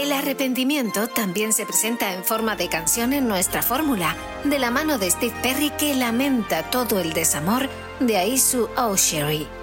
El arrepentimiento también se presenta en forma de canción en nuestra fórmula, de la mano de Steve Perry, que lamenta todo el desamor, de ahí su Oh Sherry.